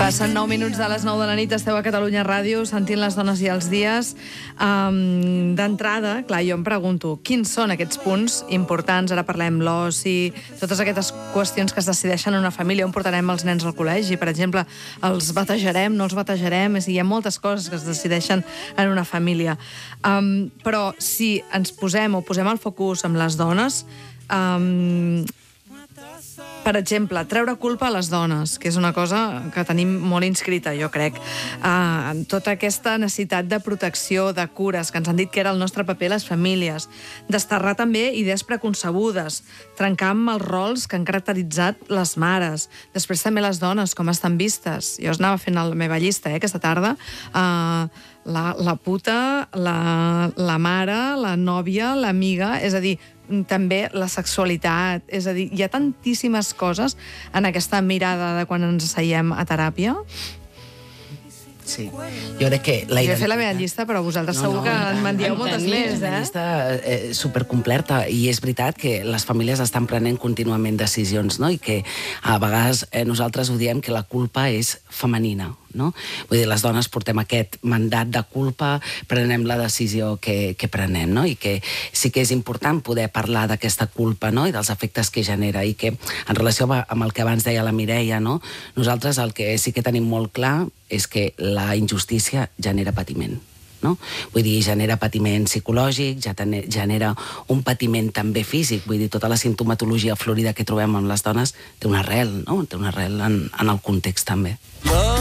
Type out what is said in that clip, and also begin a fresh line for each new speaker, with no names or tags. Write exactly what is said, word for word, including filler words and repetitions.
Passen nou minuts de les nou de la nit, esteu a Catalunya Ràdio, sentint les dones i els dies. Um, D'entrada, clar, jo em pregunto, quins són aquests punts importants? Ara parlem l'oci, totes aquestes qüestions que es decideixen en una família, on portarem els nens al col·legi, per exemple, els batejarem, no els batejarem, és a dir, hi ha moltes coses que es decideixen en una família. Um, però si ens posem o posem el focus amb les dones, um, per exemple, treure culpa a les dones, que és una cosa que tenim molt inscrita, jo crec. Uh, tota aquesta necessitat de protecció, de cures, que ens han dit que era el nostre paper les famílies. Desterrar també idees preconcebudes, trencar amb els rols que han caracteritzat les mares. Després també les dones, com estan vistes. Jo anava fent la meva llista, eh, aquesta tarda. Uh, la, la puta, la, la mare, la nòvia, l'amiga, és a dir, també la sexualitat, és a dir, hi ha tantíssimes coses en aquesta mirada de quan ens asseiem a teràpia.
Sí, jo crec que la
jo he fet la meva llista, però vosaltres no, segur no, que me'n dieu moltes més, eh?
Una llista eh, supercompleta, i és veritat que les famílies estan prenent contínuament decisions, no? I que a vegades eh, nosaltres ho diem que la culpa és femenina, no? Vull dir, les dones portem aquest mandat de culpa, prenem la decisió que, que prenem, no? I que sí que és important poder parlar d'aquesta culpa, no? I dels efectes que genera, i que en relació amb el que abans deia la Mireia, no? Nosaltres el que sí que tenim molt clar és que la injustícia genera patiment, no? Vull dir, genera patiment psicològic, genera un patiment també físic, vull dir, tota la sintomatologia florida que trobem amb les dones té una arrel, no? Té una arrel en, en el context també.